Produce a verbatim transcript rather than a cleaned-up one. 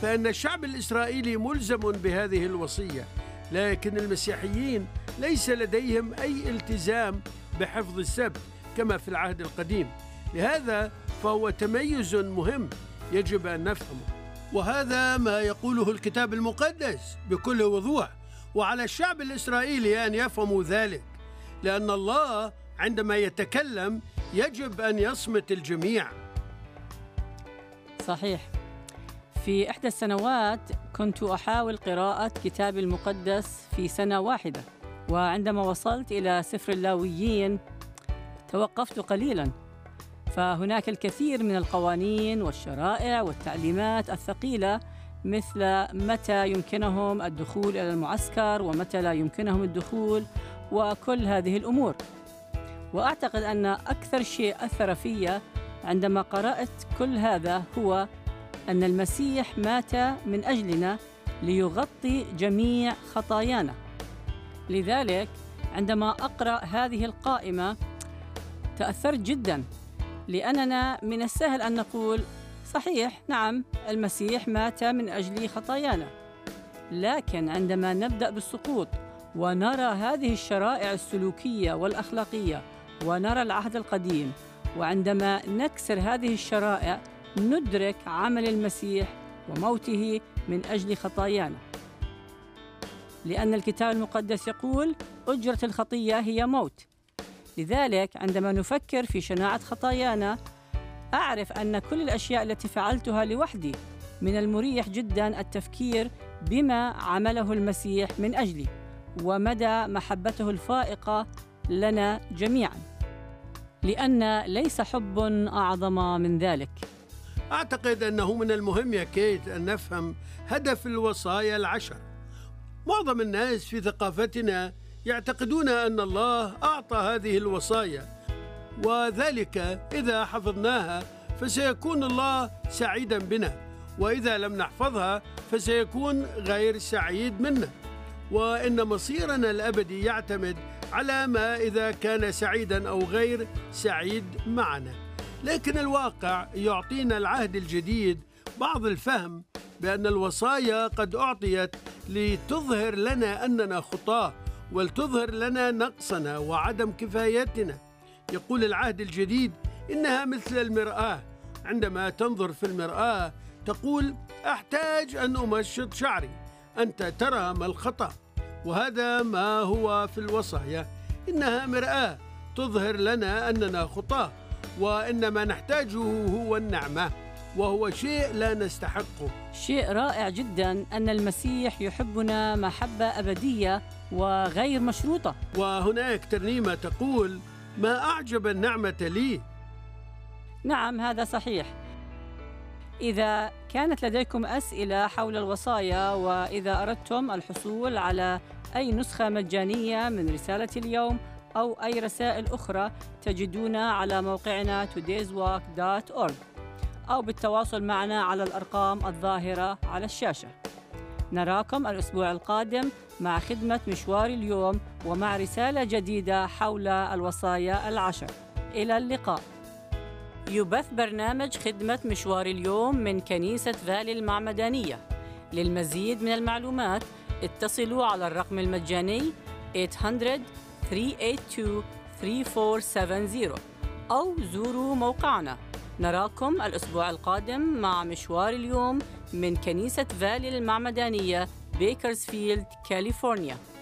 فإن الشعب الإسرائيلي ملزم بهذه الوصية، لكن المسيحيين ليس لديهم أي التزام بحفظ السبت كما في العهد القديم. لهذا فهو تميز مهم يجب أن نفهمه، وهذا ما يقوله الكتاب المقدس بكل وضوح، وعلى الشعب الإسرائيلي أن يفهموا ذلك، لأن الله عندما يتكلم يجب أن يصمت الجميع. صحيح. في إحدى السنوات كنت أحاول قراءة كتاب المقدس في سنة واحدة، وعندما وصلت إلى سفر اللاويين توقفت قليلاً، فهناك الكثير من القوانين والشرائع والتعليمات الثقيلة، مثل متى يمكنهم الدخول إلى المعسكر ومتى لا يمكنهم الدخول وكل هذه الأمور. وأعتقد أن أكثر شيء أثر في عندما قرأت كل هذا هو أن المسيح مات من أجلنا ليغطي جميع خطايانا. لذلك عندما أقرأ هذه القائمة تأثرت جداً، لأننا من السهل أن نقول صحيح نعم المسيح مات من أجل خطايانا، لكن عندما نبدأ بالسقوط ونرى هذه الشرائع السلوكية والأخلاقية ونرى العهد القديم، وعندما نكسر هذه الشرائع ندرك عمل المسيح وموته من أجل خطايانا. لأن الكتاب المقدس يقول أجرة الخطية هي موت. لذلك عندما نفكر في شناعة خطايانا أعرف أن كل الأشياء التي فعلتها لوحدي من المريح جدا التفكير بما عمله المسيح من أجلي ومدى محبته الفائقة لنا جميعا، لأن ليس حب أعظم من ذلك. أعتقد أنه من المهم يا كيت أن نفهم هدف الوصايا العشر. معظم الناس في ثقافتنا يعتقدون أن الله أعطى هذه الوصايا، وذلك إذا حفظناها فسيكون الله سعيدا بنا، وإذا لم نحفظها فسيكون غير سعيد منا، وإن مصيرنا الأبدي يعتمد على ما إذا كان سعيدا أو غير سعيد معنا. لكن الواقع يعطينا العهد الجديد بعض الفهم بأن الوصايا قد أعطيت لتظهر لنا أننا خطاة، ولتظهر لنا نقصنا وعدم كفايتنا. يقول العهد الجديد إنها مثل المرآة، عندما تنظر في المرآة تقول أحتاج أن أمشط شعري، أنت ترى ما الخطأ. وهذا ما هو في الوصايا، إنها مرآة تظهر لنا أننا خطاة، وإن ما نحتاجه هو النعمة، وهو شيء لا نستحقه. شيء رائع جدا أن المسيح يحبنا محبة أبدية وغير مشروطة. وهناك ترنيمة تقول ما أعجب النعمة لي. نعم هذا صحيح. إذا كانت لديكم أسئلة حول الوصايا، وإذا أردتم الحصول على أي نسخة مجانية من رسالة اليوم أو أي رسائل أخرى، تجدونها على موقعنا today's walk دوت أورج أو بالتواصل معنا على الأرقام الظاهرة على الشاشة. نراكم الأسبوع القادم مع خدمة مشوار اليوم ومع رسالة جديدة حول الوصايا العشر. إلى اللقاء. يبث برنامج خدمة مشوار اليوم من كنيسة فالي المعمدانية. للمزيد من المعلومات اتصلوا على الرقم المجاني ثمانية صفر صفر ثلاثة ثمانية اثنين ثلاثة أربعة سبعة صفر أو زوروا موقعنا. نراكم الأسبوع القادم مع مشوار اليوم من كنيسة فالي المعمدانية، بيكرزفيلد، كاليفورنيا.